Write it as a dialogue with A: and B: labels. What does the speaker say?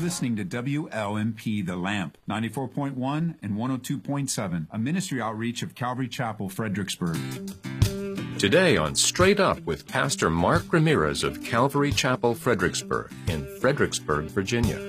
A: listening to WLMP The Lamp, 94.1 and 102.7, a ministry outreach of Calvary Chapel, Fredericksburg.
B: Today on Straight Up with Pastor Mark Ramirez of Calvary Chapel, Fredericksburg, in Fredericksburg, Virginia.